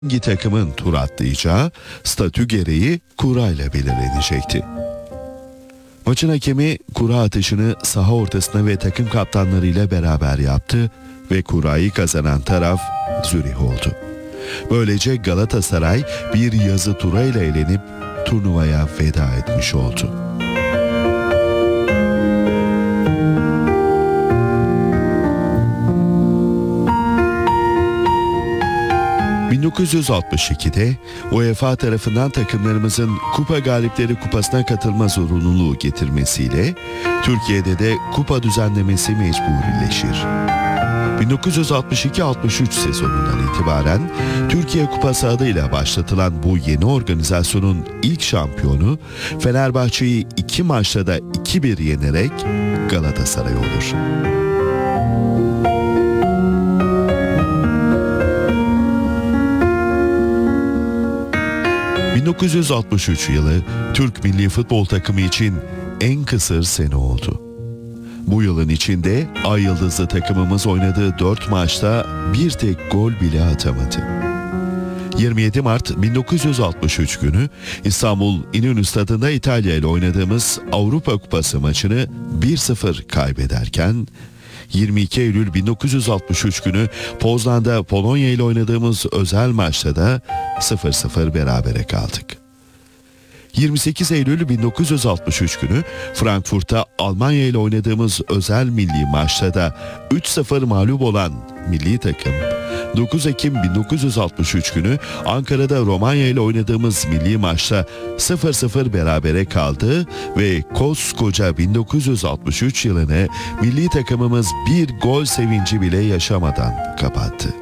hangi takımın tur atlayacağı statü gereği kura ile belirlenecekti. Maçın hakemi kura atışını saha ortasına ve takım kaptanlarıyla beraber yaptı ve kurayı kazanan taraf Zürih oldu. Böylece Galatasaray bir yazı turayla elenip turnuvaya veda etmiş oldu. ...1962'de UEFA tarafından takımlarımızın Kupa Galipleri Kupası'na katılma zorunluluğu getirmesiyle Türkiye'de de kupa düzenlemesi mecburileşir. 1962-63 sezonundan itibaren Türkiye Kupası adıyla başlatılan bu yeni organizasyonun ilk şampiyonu Fenerbahçe'yi 2 maçta da 2-1 yenerek Galatasaray olur. ...1963 yılı Türk milli futbol takımı için en kısır sene oldu. Bu yılın içinde Ay Yıldızlı takımımız oynadığı 4 maçta bir tek gol bile atamadı. 27 Mart 1963 günü İstanbul İnönü Stadı'nda İtalya ile oynadığımız Avrupa Kupası maçını 1-0 kaybederken... 22 Eylül 1963 günü Poznan'da Polonya ile oynadığımız özel maçta da 0-0 berabere kaldık. 28 Eylül 1963 günü Frankfurt'ta Almanya ile oynadığımız özel milli maçta da 3-0 mağlup olan milli takım, 9 Ekim 1963 günü Ankara'da Romanya ile oynadığımız milli maçta 0-0 berabere kaldı ve koskoca 1963 yılını milli takımımız bir gol sevinci bile yaşamadan kapattı.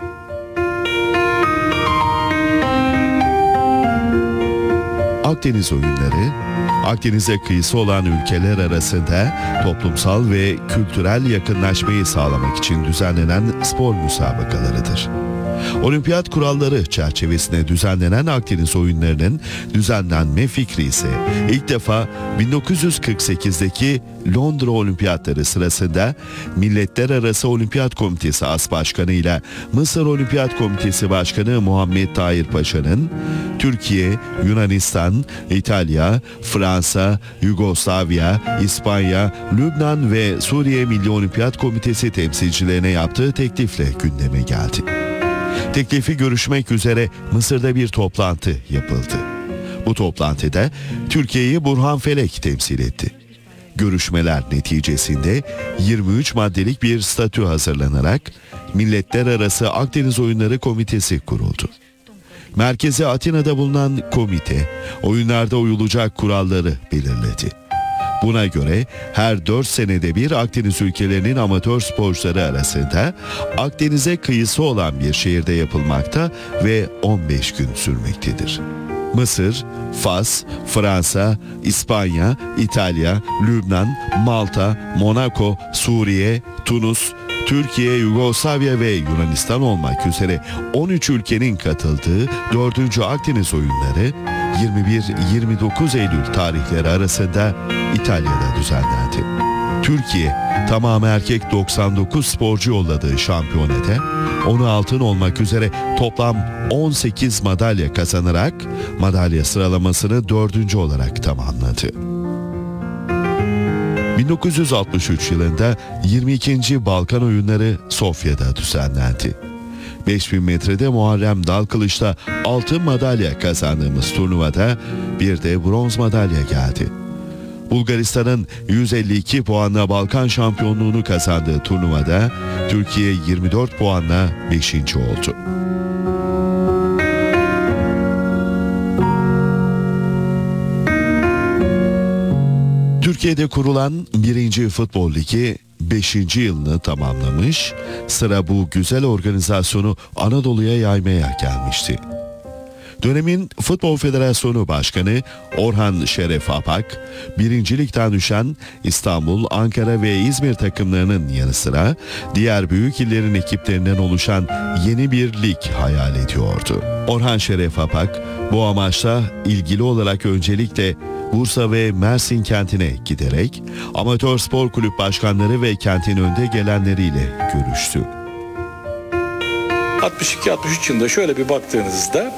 Akdeniz oyunları, Akdeniz'e kıyısı olan ülkeler arasında toplumsal ve kültürel yakınlaşmayı sağlamak için düzenlenen spor müsabakalarıdır. Olimpiyat kuralları çerçevesinde düzenlenen Akdeniz oyunlarının düzenlenme fikri ise ilk defa 1948'deki Londra Olimpiyatları sırasında Milletler Arası Olimpiyat Komitesi As Başkanı ile Mısır Olimpiyat Komitesi Başkanı Muhammed Tahir Paşa'nın Türkiye, Yunanistan, İtalya, Fransa, Yugoslavya, İspanya, Lübnan ve Suriye Milli Olimpiyat Komitesi temsilcilerine yaptığı teklifle gündeme geldi. Teklifi görüşmek üzere Mısır'da bir toplantı yapıldı. Bu toplantıda Türkiye'yi Burhan Felek temsil etti. Görüşmeler neticesinde 23 maddelik bir statü hazırlanarak Milletler Arası Akdeniz Oyunları Komitesi kuruldu. Merkezi Atina'da bulunan komite, oyunlarda uyulacak kuralları belirledi. Buna göre her 4 senede bir Akdeniz ülkelerinin amatör sporcuları arasında Akdeniz'e kıyısı olan bir şehirde yapılmakta ve 15 gün sürmektedir. Mısır, Fas, Fransa, İspanya, İtalya, Lübnan, Malta, Monaco, Suriye, Tunus, Türkiye, Yugoslavya ve Yunanistan olmak üzere 13 ülkenin katıldığı 4. Akdeniz oyunları 21-29 Eylül tarihleri arasında İtalya'da düzenlendi. Türkiye tamamı erkek 99 sporcu yolladığı şampiyonada 10'u altın olmak üzere toplam 18 madalya kazanarak madalya sıralamasını 4. olarak tamamladı. 1963 yılında 22. Balkan Oyunları Sofya'da düzenlendi. 5000 metrede Muharrem Dalkılıç'ta altın madalya kazandığımız turnuvada bir de bronz madalya geldi. Bulgaristan'ın 152 puanla Balkan şampiyonluğunu kazandığı turnuvada Türkiye 24 puanla 5. oldu. Türkiye'de kurulan 1. Futbol Ligi 5. yılını tamamlamış, sıra bu güzel organizasyonu Anadolu'ya yaymaya gelmişti. Dönemin Futbol Federasyonu Başkanı Orhan Şeref Apak, 1. Lig'den düşen İstanbul, Ankara ve İzmir takımlarının yanı sıra diğer büyük illerin ekiplerinden oluşan yeni bir lig hayal ediyordu. Orhan Şeref Apak, bu amaçla ilgili olarak öncelikle Bursa ve Mersin kentine giderek amatör spor kulüp başkanları ve kentin önde gelenleriyle görüştü. 62-63 yılında şöyle bir baktığınızda